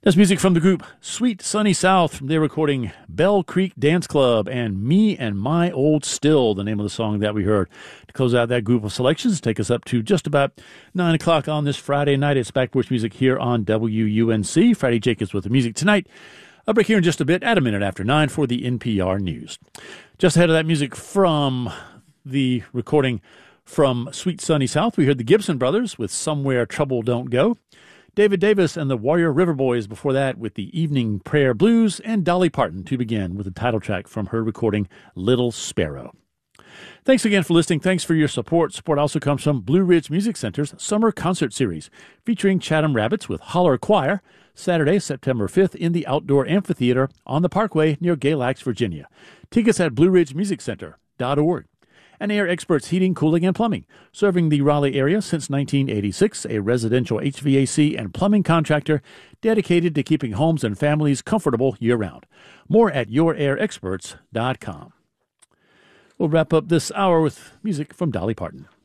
That's music from the group Sweet Sunny South from their recording Bell Creek Dance Club and Me and My Old Still, the name of the song that we heard. To close out that group of selections, take us up to just about 9 o'clock on this Friday night. It's Backporch Music here on WUNC. Friday Jacobs with the music tonight. I'll break here in just a bit at a minute after 9 for the NPR News. Just ahead of that music from the recording from Sweet Sunny South, we heard the Gibson Brothers with Somewhere Trouble Don't Go. David Davis and the Warrior River Boys before that with the Evening Prayer Blues, and Dolly Parton to begin with the title track from her recording Little Sparrow. Thanks again for listening. Thanks for your support. Support also comes from Blue Ridge Music Center's Summer Concert Series featuring Chatham Rabbits with Holler Choir, Saturday, September 5th in the Outdoor Amphitheater on the Parkway near Galax, Virginia. Tickets at BlueRidgeMusicCenter.org. And Air Experts Heating, Cooling, and Plumbing, serving the Raleigh area since 1986, a residential HVAC and plumbing contractor dedicated to keeping homes and families comfortable year-round. More at yourairexperts.com. We'll wrap up this hour with music from Dolly Parton.